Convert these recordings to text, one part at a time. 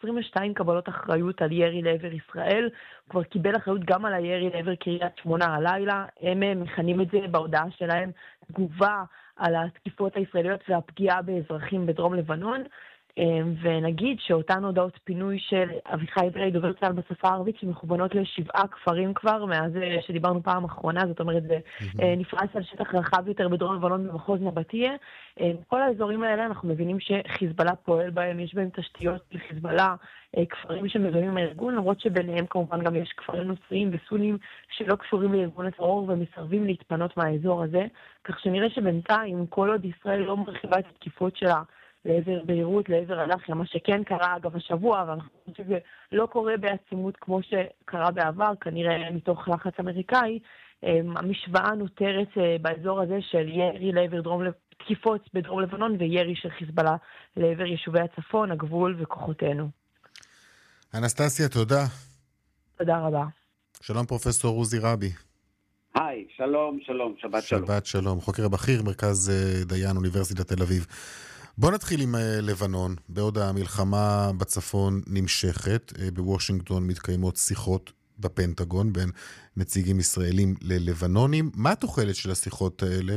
22 קבלות אחריות על ירי לעבר ישראל, הוא כבר קיבל אחריות גם על הירי לעבר קריית שמונה הלילה, הם מכנים את זה בהודעה שלהם תגובה על התקיפות הישראליות והפגיעה באזרחים בדרום לבנון, ונגיד שאותן הודעות פינוי של אביחי ברי דובר צה"ל בשפה הערבית שמכוונות ל7 כפרים כבר מאז שדיברנו פעם אחרונה, זאת אומרת זה נפרס על שטח רחב יותר בדרום לבנון במחוז נבטיה. כל האזורים האלה אנחנו מבינים שחיזבאללה פועל בהם, יש בהם תשתיות לחיזבאללה, כפרים שמזוהים עם הארגון, למרות שביניהם כמובן גם יש כפרים נוצריים וסונים שלא קשורים לארגון הטרור ומסרבים להתפנות מהאזור הזה, כך שנראה שבינתיים כל עוד ישראל לא מרחיבה את התקיפות שלה לעבר ביירות, לעבר הלחיה, מה שכן קרה אגב השבוע, ואנחנו חושבים שזה לא קורה בעצימות כמו שקרה בעבר, כנראה מתוך לחץ אמריקאי, המשוואה נותרת באזור הזה של ירי לעבר תקיפות בדרום לבנון וירי של חיזבאללה לעבר יישובי הצפון, הגבול וכוחותינו. אנסטסיה, תודה. תודה רבה. שלום פרופסור עוזי רבי. היי, שלום, שבת שלום. שבת שלום, חוקר בכיר, מרכז דיין, אוניברסיטת תל אביב. בוא נתחיל עם לבנון. בעוד המלחמה בצפון נמשכת, בוושינגטון מתקיימות שיחות בפנטגון בין נציגים ישראלים ללבנונים. מה התוחלת של השיחות האלה?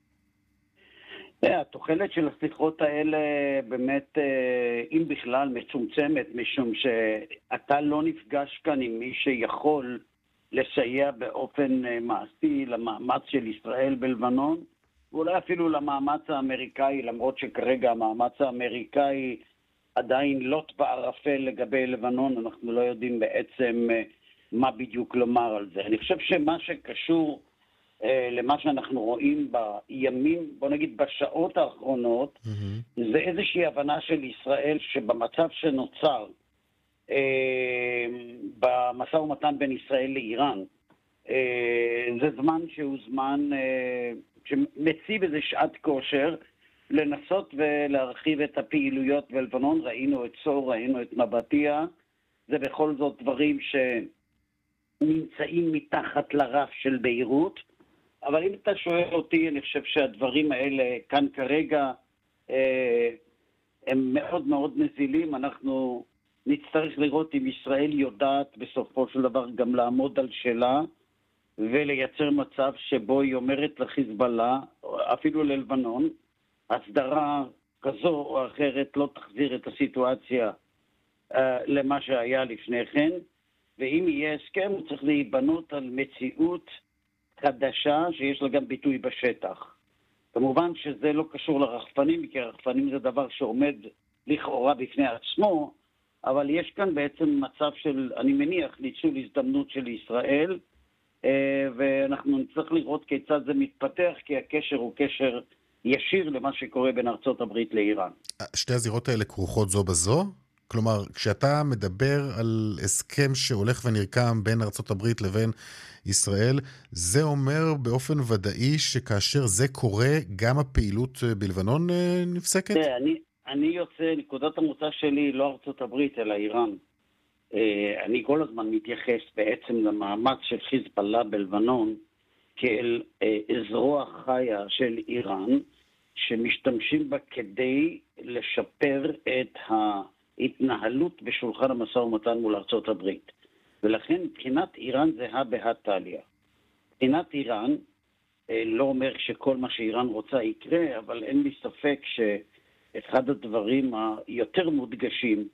התוחלת של השיחות האלה באמת, אם בכלל, מצומצמת, משום שאתה לא נפגש כאן עם מי שיכול לסייע באופן מעשי למאמץ של ישראל בלבנון, ואולי אפילו למאמץ האמריקאי, למרות שכרגע המאמץ האמריקאי עדיין לוט בערפל לגבי לבנון, אנחנו לא יודעים בעצם מה בדיוק לומר על זה. אני חושב שמה שקשור למה שאנחנו רואים בימים, בוא נגיד בשעות האחרונות, זה איזושהי הבנה של ישראל שבמצב שנוצר במשא ומתן בין ישראל לאיראן, זה זמן שהוא זמן שמציב איזה שעת כושר לנסות ולהרחיב את הפעילויות בלבנון. ראינו את סור, ראינו את נבטיה, זה בכל זאת דברים שנמצאים מתחת לרף של ביירות, אבל אם אתה שואל אותי, אני חושב שהדברים האלה כאן כרגע הם מאוד מאוד נזילים. אנחנו נצטרך לראות אם ישראל יודעת בסופו של דבר גם לעמוד על שלה ולייצר מצב שבו היא אומרת לחיזבאללה, אפילו ללבנון, הסדרה כזו או אחרת לא תחזיר את הסיטואציה למה שהיה לפני כן, ואם יהיה הסכם הוא צריך להיבנות על מציאות חדשה שיש לה גם ביטוי בשטח. כמובן שזה לא קשור לרחפנים, כי הרחפנים זה דבר שעומד לכאורה בפני עצמו, אבל יש כאן בעצם מצב של, אני מניח, ניצול הזדמנות של ישראל, ואנחנו נצטרך לראות כיצד זה מתפתח, כי הקשר הוא קשר ישיר למה שקורה בין ארצות הברית לאיראן. שתי הזירות האלה כרוכות זו בזו? כלומר, כשאתה מדבר על הסכם שהולך ונרקם בין ארצות הברית לבין ישראל, זה אומר באופן ודאי שכאשר זה קורה, גם הפעילות בלבנון נפסקת? אני יוצא, נקודת המוצא שלי לא ארצות הברית אלא איראן. אני כל הזמן מתייחס בעצם למאמץ של חיזבאללה בלבנון כאל זרוע חיה של איראן, שמשתמשים בה כדי לשפר את ההתנהלות בשולחן המשא ומתן מול ארצות הברית. ולכן מבחינת איראן זה בהתליה. מבחינת איראן, לא אומר שכל מה שאיראן רוצה יקרה, אבל אין לי ספק שאחד הדברים היותר מודגשים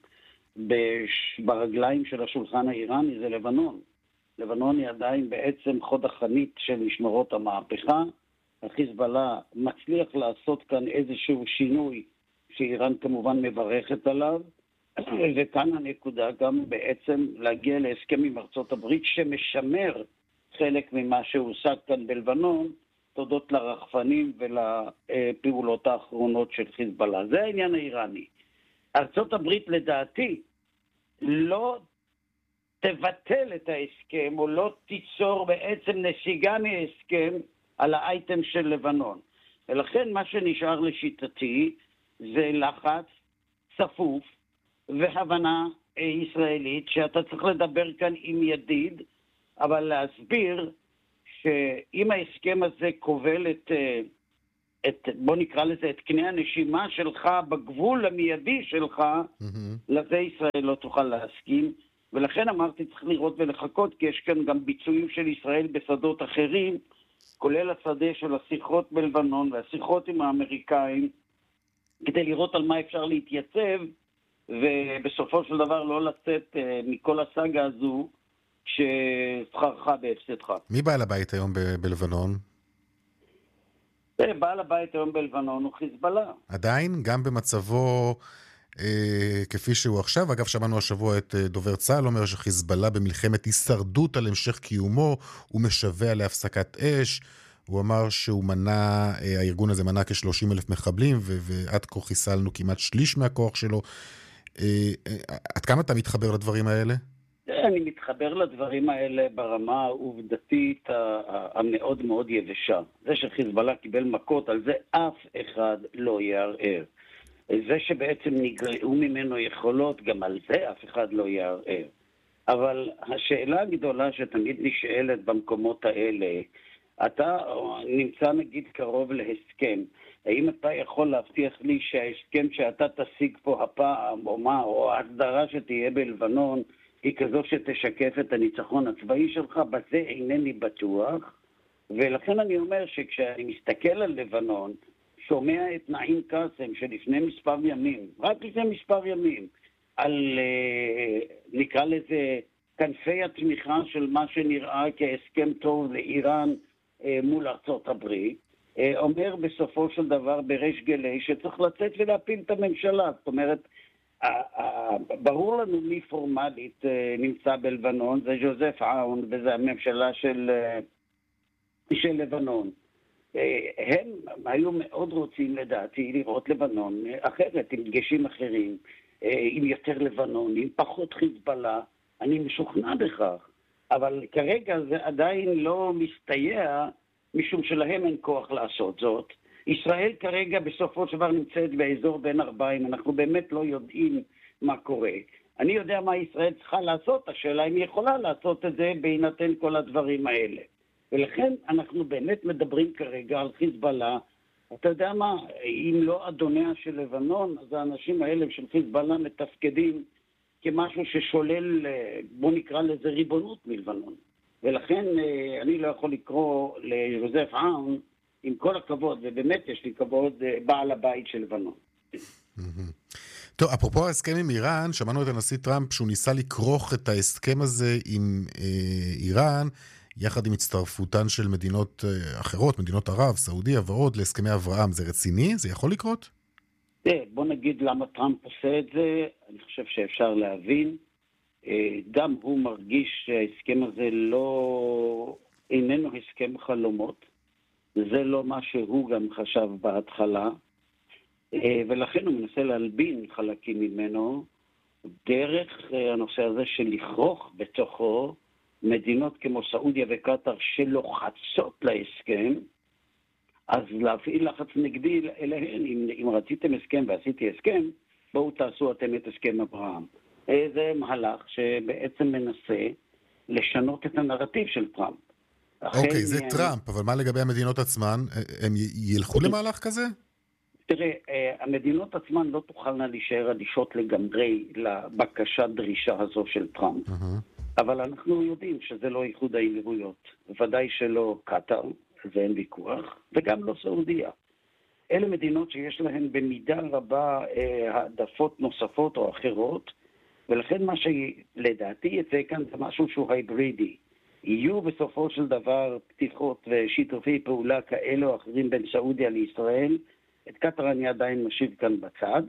ברגליים של השולחן האיראני זה לבנון. לבנון היא עדיין בעצם חוד החנית של משמרות המהפכה. החיזבאללה מצליח לעשות כאן איזשהו שינוי שאיראן כמובן מברכת עליו, וכאן הנקודה גם בעצם להגיע להסכם עם ארצות הברית שמשמר חלק ממה שהושג כאן בלבנון, תודות לרחפנים ולפעולות האחרונות של חיזבאללה. זה העניין האיראני. ארצות הברית לדעתי לא תבטל את ההסכם או לא תיצור בעצם נסיגה מהסכם על האייטם של לבנון. ולכן מה שנשאר לשיטתי זה לחץ צפוף והבנה ישראלית שאתה צריך לדבר כאן עם ידיד, אבל להסביר שאם ההסכם הזה כובל את בוא נקרא לזה, את קנה הנשימה שלך בגבול המיידי שלך, לזה ישראל לא תוכל להסכים. ולכן אמרתי, צריך לראות ולחכות, כי יש כאן גם ביצועים של ישראל בשדות אחרים, כולל השדה של השיחות בלבנון והשיחות עם האמריקאים, כדי לראות על מה אפשר להתייצב, ובסופו של דבר לא לצאת מכל הסאגה הזו, ששכרך בהפסדך. מי בעל הבית היום בלבנון? בעל הבית היום בלבנון הוא חיזבאללה. עדיין, גם במצבו כפי שהוא עכשיו. אגב, שמענו השבוע את דובר צה"ל אומר שחיזבאללה במלחמת הישרדות על המשך קיומו, הוא משווה להפסקת אש. הוא אמר שהוא מנע, הארגון הזה מנע כ-30,000 מחבלים, ועד כה חיסלנו כמעט שליש מהכוח שלו. עד כמה אתה מתחבר לדברים האלה? אני מתחבר לדברים האלה ברמה העובדתית המאוד מאוד יבשה. זה שחיזבאללה קיבל מכות, על זה אף אחד לא יערער. זה שבעצם נגרעו ממנו יכולות, גם על זה אף אחד לא יערער. אבל השאלה הגדולה שתמיד נשאלת במקומות האלה, אתה נמצא נגיד קרוב להסכם, האם אתה יכול להבטיח לי שההסכם שאתה תשיג פה הפעם, או ההסדרה שתהיה בלבנון, היא כזו שתשקף את הניצחון הצבאי שלך? בזה אינני בטוח, ולכן אני אומר שכשאני מסתכל על לבנון, שומע את נעים קאסם שלפני מספר ימים, רק לפני מספר ימים, על נקרא לזה כנפי התמיכה של מה שנראה כהסכם טוב לאיראן מול ארצות הברית, אומר בסופו של דבר בריש גלי שצריך לצאת ולהפיל את הממשלה. זאת אומרת, ברור לנו מי פורמלית נמצא בלבנון, זה ז'וזף עאון וזה הממשלה של לבנון. הם היו מאוד רוצים לדעתי לראות לבנון אחרת, עם דגשים אחרים, עם יותר לבנון, עם פחות חיזבאללה, אני משוכנע בכך. אבל כרגע זה עדיין לא מסתייע, משום שלהם אין כוח לעשות זאת. ישראל כרגע בסופו של דבר נמצאת באזור בין ארבעים, אנחנו באמת לא יודעים מה קורה. אני יודע מה ישראל צריכה לעשות, השאלה אם היא יכולה לעשות את זה בהינתן כל הדברים האלה. ולכן אנחנו באמת מדברים כרגע על חיזבאללה. אתה יודע מה, אם לא אדוניה של לבנון, אז האנשים האלה של חיזבאללה מתפקדים כמשהו ששולל, בוא נקרא לזה ריבונות מלבנון. ולכן אני לא יכול לקרוא לז'וזף עאון, עם כל הכבוד, ובאמת יש לי כבוד, בעל הבית של לבנון. טוב, אפרופו ההסכם עם איראן, שמענו את הנשיא טראמפ שהוא ניסה לכרוך את ההסכם הזה עם איראן, יחד עם הצטרפותן של מדינות אחרות, מדינות ערב, סעודיה ועוד, להסכמי אברהם. זה רציני? זה יכול לקרות? בוא נגיד למה טראמפ עושה את זה, אני חושב שאפשר להבין. גם הוא מרגיש שההסכם הזה איננו הסכם חלומות, זה לא מה שהוא גם חשב בהתחלה, ולכן הוא מנסה להלבין חלקים ממנו, דרך הנושא הזה של לכרוך בתוכו מדינות כמו סעודיה וקטר שלוחצות להסכם, אז להפעיל לחץ נגדי אליהן, אם רציתם הסכם ועשיתי הסכם, בואו תעשו אתם את הסכם אברהם. זה מהלך שבעצם מנסה לשנות את הנרטיב של טראמפ. אוקיי, זה טראמפ, אבל מה לגבי המדינות עצמן? הם ילכו למהלך כזה? תראה, המדינות עצמן לא תוכלנה להישאר אדישות לגמרי לבקשת דרישה הזו של טראמפ. אבל אנחנו יודעים שזה לא איחוד האמירויות, ודאי שלא קטר, זה אין ויכוח, וגם לא סעודיה. אלה מדינות שיש להן במידה רבה העדפות נוספות או אחרות, ולכן מה שלדעתי יצא כאן זה משהו שהוא הייברידי. יהיו בסופו של דבר פתיחות ושיתופי פעולה כאלה או אחרים בין סעודיה לישראל. את קטר אני עדיין משיב כאן בצד.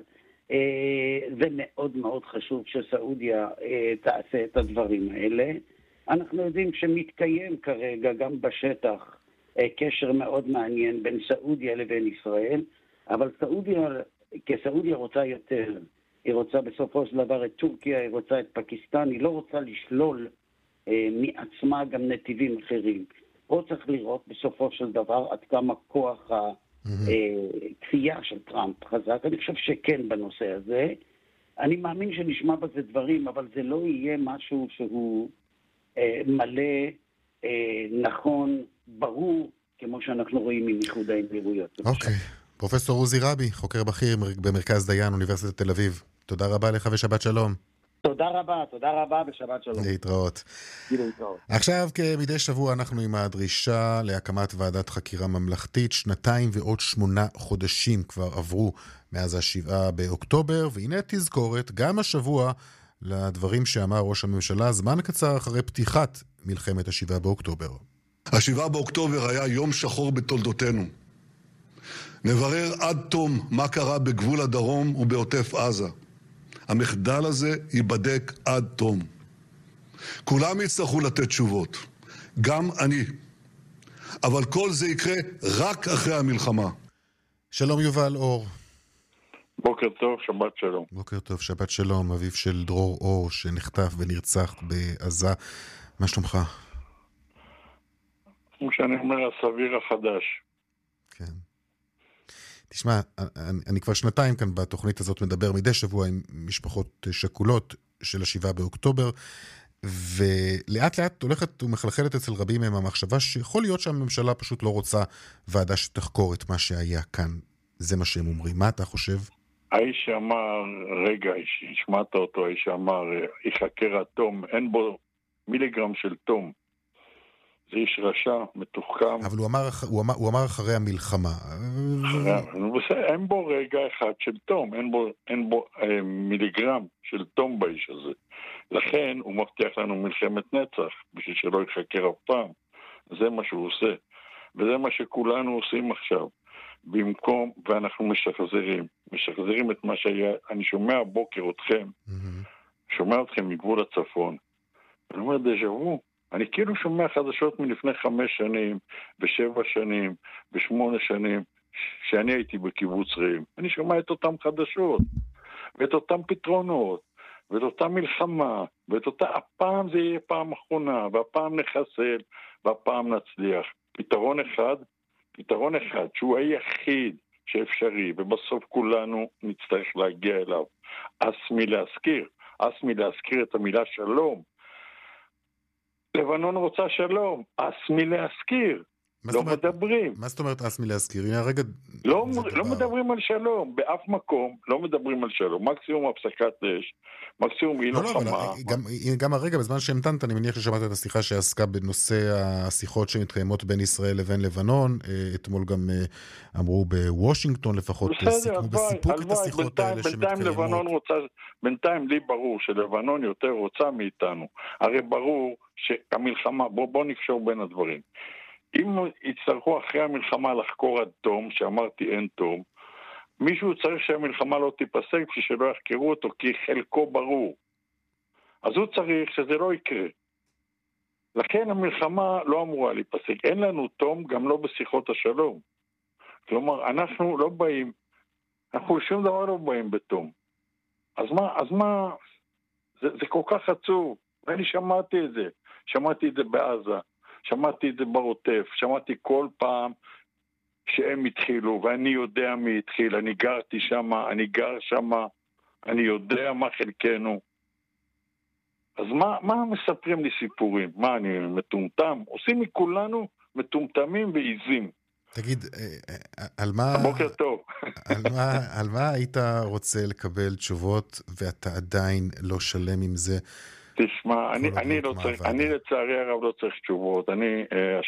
זה מאוד מאוד חשוב שסעודיה תעשה את הדברים האלה. אנחנו יודעים שמתקיים כרגע גם בשטח קשר מאוד מעניין בין סעודיה לבין ישראל, אבל סעודיה רוצה יותר. היא רוצה בסופו של דבר את טורקיה, היא רוצה את פקיסטן, היא לא רוצה לשלול מעצמה גם נתיבים אחרים. פה צריך לראות בסופו של דבר עד כמה כוח הכפייה של טראמפ חזק. אני חושב שכן בנושא הזה. אני מאמין שנשמע בזה דברים, אבל זה לא יהיה משהו שהוא מלא, נכון, ברור, כמו שאנחנו רואים עם איחוד האמירויות. אוקיי. פרופסור עוזי רבי, חוקר בכיר במרכז דיין, אוניברסיטת תל אביב. תודה רבה לך ושבת שלום. תודה רבה ושבת שלום. להתראות. עכשיו, כמדי שבוע, אנחנו עם הדרישה להקמת ועדת חקירה ממלכתית. 2 ועוד 8 חודשים כבר עברו מאז 7 באוקטובר, והנה תזכורת גם השבוע לדברים שאמר ראש הממשלה זמן קצר אחרי פתיחת מלחמת 7 באוקטובר. 7 באוקטובר היה יום שחור בתולדותינו. נברר עד תום מה קרה בגבול הדרום ובעוטף עזה. המחדל הזה ייבדק עד תום. כולם יצטרכו לתת תשובות, גם אני. אבל כל זה יקרה רק אחרי המלחמה. שלום יובל אור. בוקר טוב, שבת שלום. בוקר טוב, שבת שלום, אביו של דרור אור שנחטף ונרצח בעזה. מה שלומך? כמו שאני אומר, הסביר החדש. כן. תשמע, אני כבר 2 כאן בתוכנית הזאת מדבר מדי שבוע עם משפחות שכולות של 7 באוקטובר, ולאט לאט הולכת ומחלחלת אצל רבים מהם המחשבה שיכול להיות שהממשלה פשוט לא רוצה ועדה שתחקור את מה שהיה כאן. זה מה שהם אומרים. מה אתה חושב? האיש שאמר, רגע, שמעת אותו, האיש שאמר, יחקר התום, אין בו מיליגרם של תום. זה איש רשע, מתוחכם. אבל הוא אמר אחרי המלחמה. אין בו רגע אחד של תום, אין בו מיליגרם של תום באיש הזה. לכן הוא מבטיח לנו מלחמת נצח, בשביל שלא יחקר אף פעם. זה מה שהוא עושה. וזה מה שכולנו עושים עכשיו. במקום, ואנחנו משחזרים את מה שהיה. אני שומע הבוקר אתכם, שומע אתכם מגבול הצפון. אני אומר, דז'ה-וו. אני כאילו שומע חדשות מלפני 5 שנים, ו7 שנים, ו8 שנים, שאני הייתי בקיבוץ רעים. אני שומע את אותם חדשות, ואת אותם פתרונות, ואת אותה מלחמה, הפעם זה יהיה פעם אחרונה, והפעם נחסל, והפעם נצליח. פתרון אחד, שהוא היחיד שאפשרי, ובסוף כולנו נצטרך להגיע אליו. אס מלהזכיר את המילה שלום. לבנון רוצה שלום, אס מלהזכיר. לא מדברים. מה זאת אומרת אס מלהזכיר? הנה הרגע... לא מדברים על שלום, באף מקום לא מדברים על שלום. מקסימום הפסקת אש, מקסימום היא לא חמה. גם הרגע, בזמן שהמתנת, אני מניח ששמעת את השיחה שעסקה בנושא השיחות שמתקיימות בין ישראל לבין לבנון. אתמול גם אמרו בוושינגטון לפחות, סיכמו בסיפוק את השיחות האלה שמתקיימות. בינתיים לי ברור שלבנון יותר רוצה מאיתנו. הרי ברור שהמלחמה, בוא נקשור בין הדברים. אם יצטרכו אחרי המלחמה לחקור עד תום, שאמרתי אין תום, מישהו צריך שהמלחמה לא תיפסק בשביל שלא יחקרו אותו, כי חלקו ברור. אז הוא צריך שזה לא יקרה. לכן המלחמה לא אמורה להיפסק. אין לנו תום, גם לא בשיחות השלום. כלומר, אנחנו לא באים, אנחנו שום דבר לא באים בתום. אז מה, זה כל כך עצוב. ואני שמעתי את זה בעזה. שמעתי את זה בעוטף, שמעתי כל פעם שהם התחילו, ואני יודע מי התחיל, אני גר שם, אני יודע מה חלקנו. אז מה מספרים לי סיפורים? מה, אני מטומטם? עושים מכולנו מטומטמים ועיזים. תגיד, על מה... בוקר טוב. על מה היית רוצה לקבל תשובות, ואתה עדיין לא שלם עם זה? תשמע, אני לצערי הרב לא צריך תשובות. אני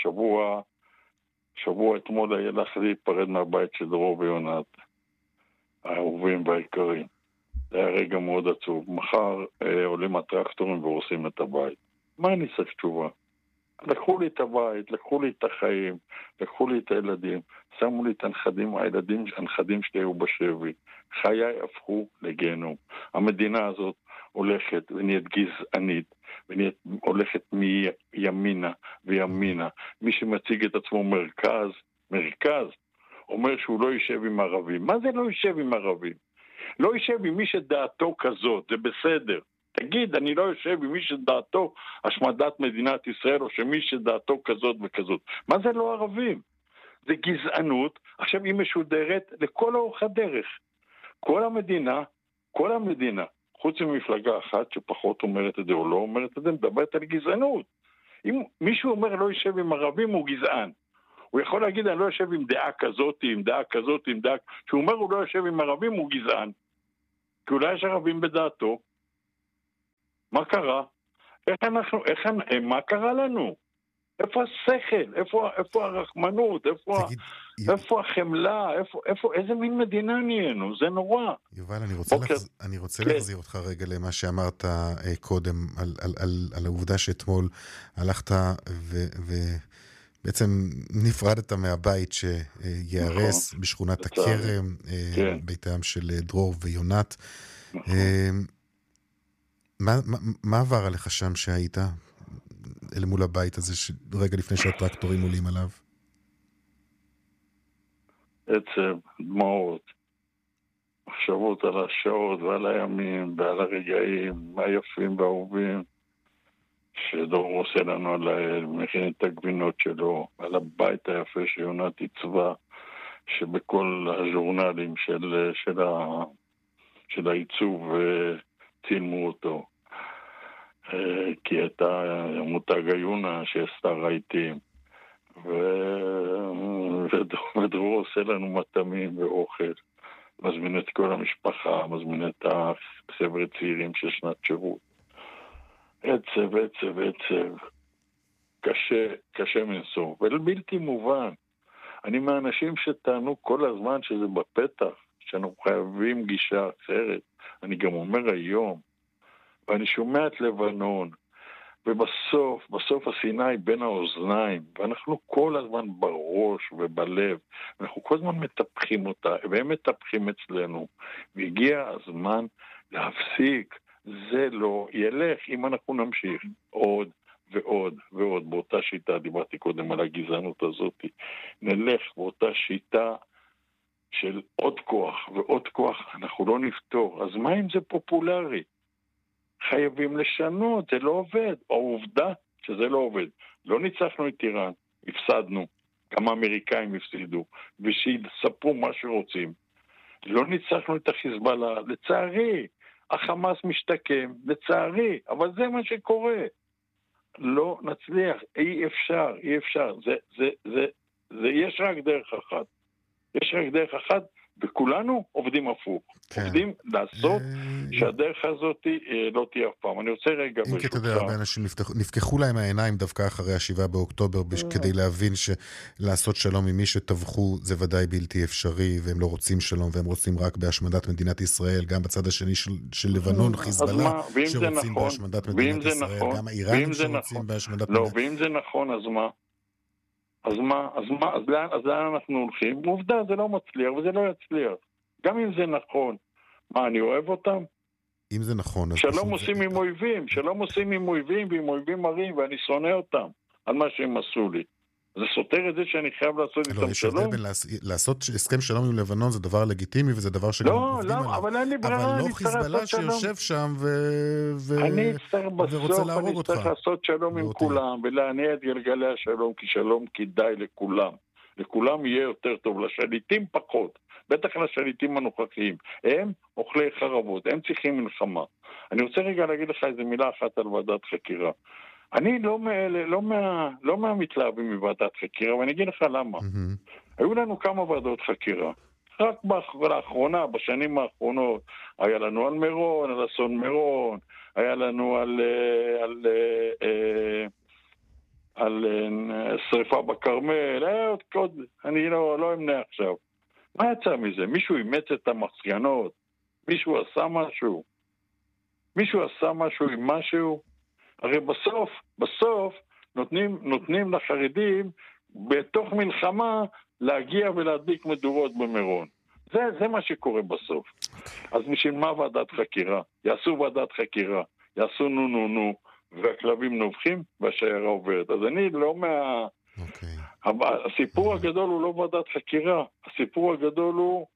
השבוע אתמול הלך להיפרד מהבית של דרור ויונת, האהובים והעיקרים. זה היה רגע מאוד עצוב. מחר עולים הטרקטורים והורסים את הבית. מה אני צריך תשובה? לקחו לי את הבית, לקחו לי את החיים, לקחו לי את הילדים, שמו לי את הנכדים שלי היו בשבי. חיי הפכו לגיהנום. המדינה הזאת הולכת ונהיית גזענית, הולכת מימינה וימינה. מי שמציג את עצמו מרכז, אומר שהוא לא יישב עם ערבים. מה זה לא יישב עם ערבים? לא יישב עם מי שדעתו כזאת, זה בסדר. תגיד, אני לא יושב עם מי שדעתו השמדת מדינת ישראל, או שמי שדעתו כזאת וכזאת. מה זה לא ערבים? זה גזענות. עכשיו היא משודרת לכל אורך הדרך. כל המדינה, חוץ ממפלגה אחת שפחות אומרת את זה או לא אומרת את זה, מדברת על גזענות. אם מישהו אומר לא יישב עם ערבים, הוא גזען. הוא יכול להגיד, אני לא יושב עם דעה כזאת, עם דעה כזאת, עם דעה... כשהוא אומר, הוא לא יושב עם ערבים, הוא גזען. כי אולי יש ערבים בדעתו. מה קרה? מה קרה לנו? איפה השכל? איפה הרחמנות? איפה החמלה? איזה מין מדינה נהיינו? זה נורא. יובל, אני רוצה להחזיר אותך רגע למה שאמרת קודם, על העובדה שאתמול הלכת ובעצם נפרדת מהבית שיערס בשכונת הכרם, ביתם של דרור ויונת. מה עבר עליך שם שהיית אל מול הבית הזה רגע לפני שהטרקטורים עולים עליו? עצב, דמעות, מחשבות על השעות ועל הימים ועל הרגעים היפים והאהובים שדור עושה לנו על האל, מכין את הגבינות שלו, על הבית היפה שיונת עיצבה, שבכל הז'ורנלים של העיצוב צילמו אותו. כי הייתה מותג היונה שעשתה רהיטים, ודרור עושה לנו מטעמים ואוכל, מזמין את כל המשפחה, מזמין את החבר'ה צעירים של שנת שירות. עצב, עצב, עצב, קשה מנסור, ובלתי מובן. אני מהאנשים שטענו כל הזמן שזה בפתח, שאנחנו חייבים גישה אחרת. אני גם אומר היום, ואני שומע את לבנון, ובסוף השנאה היא בין האוזניים, ואנחנו כל הזמן בראש ובלב, אנחנו כל הזמן מטפחים אותה, והם מטפחים אצלנו, והגיע הזמן להפסיק, זה לא ילך אם אנחנו נמשיך עוד ועוד ועוד, באותה שיטה, דיברתי קודם על הגזענות הזאת, נלך באותה שיטה של עוד כוח ועוד כוח, אנחנו לא נפתור, אז מה אם זה פופולרי? חייבים לשנות, זה לא עובד. העובדה שזה לא עובד. לא ניצחנו את איראן, הפסדנו, גם האמריקאים הפסידו, ושיספרו מה שרוצים. לא ניצחנו את החיזבאללה, לצערי, החמאס משתקם, לצערי, אבל זה מה שקורה. לא נצליח, אי אפשר. יש רק דרך אחת. יש רק דרך אחת, וכולנו עובדים הפוך. עובדים לעשות שהדרך הזאת לא תהיה אף פעם. אני רוצה רגע... אם כי אתה יודע, הרבה אנשים נפקחו להם העיניים דווקא אחרי 7 באוקטובר, כדי להבין שלעשות שלום עם מי שטבחו זה ודאי בלתי אפשרי, והם לא רוצים שלום, והם רוצים רק בהשמדת מדינת ישראל, גם בצד השני של לבנון, חיזבאללה, שרוצים בהשמדת מדינת ישראל, גם האיראנים שרוצים בהשמדת מדינת... לא, ואם זה נכון, אז מה? אז לאן אנחנו הולכים? עובדה, זה לא מצליח וזה לא יצליח. גם אם זה נכון. מה, אני אוהב אותם? אם זה נכון... שלום עושים עם אויבים, שלום עושים עם אויבים ועם אויבים מרים, ואני שונא אותם על מה שהם עשו לי. זה סותר את זה שאני חייב לעשות איתם שלום? לעשות הסכם שלום עם לבנון זה דבר לגיטימי, וזה דבר שגם עובדים עליו. אבל אין לי ברירה, אבל לא חיזבאללה שיושב שם אני אצטרך לעשות שלום עם כולם, ולהניע את גלגלי השלום, כי שלום כדאי לכולם. לכולם יהיה יותר טוב, לשליטים פחות. בטח לשליטים הנוכחיים. הם אוכלי חרבות, הם צריכים מלחמה. אני רוצה רגע להגיד לך איזה מילה אחת על ועדת חקירה. אני לא מהמתלהבים מוועדת חקירה, ואני אגיד לך למה. היו לנו כמה ועדות חקירה. רק לאחרונה, בשנים האחרונות, היה לנו על מירון, על אסון מירון, היה לנו על שריפה בכרמל, אני לא אמנה עכשיו. מה יצא מזה? מישהו אימץ את המסקנות? מישהו עשה משהו עם משהו? הרי בסוף נותנים לחרדים בתוך מלחמה להגיע ולהדליק מדורות במירון. זה מה שקורה בסוף. אז בשביל מה ועדת חקירה? יעשו ועדת חקירה, יעשו נו, והכלבים נובחים והשיירה עוברת. אז אני לא הסיפור הגדול הוא לא ועדת חקירה, הסיפור הגדול הוא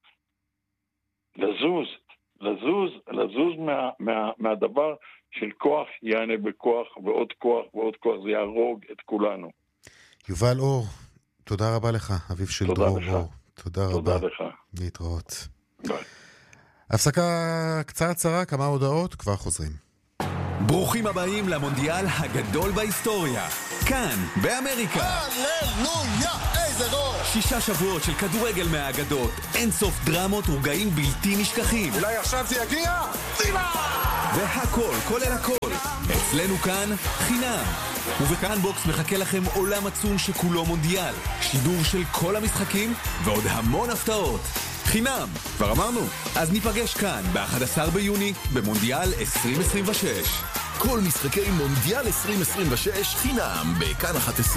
לזוז מהדבר של כוח יענה בכוח, ועוד כוח, זה יהרוג את כולנו. יובל אור, תודה רבה לך, אביו של דרור אור. תודה רבה. תודה לך. להתראות. ביי. הפסקה קצרה, כמה הודעות, כבר חוזרים. ברוכים הבאים למונדיאל הגדול בהיסטוריה. כאן, באמריקה. הללויה! זה גול! 6 שבועות של כדורגל מהאגדות, אין סוף דרמות ורגעים בלתי נשכחים. אולי עכשיו זה יגיע? צילה! והכל, כולל הכל, אצלנו כאן חינם. ובכאן בוקס מחכה לכם עולם עצום שכולו מונדיאל, שידור של כל המשחקים ועוד המון הפתעות. חינם, כבר אמרנו. אז ניפגש כאן ב-11 ביוני במונדיאל 2026. כל משחקי מונדיאל 2026 חינם בכאן 11.